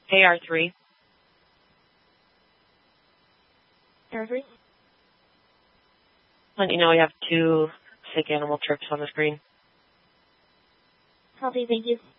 Hey, R3. R3? Let you know we have 2 sick animal trips on the screen. Copy, thank you.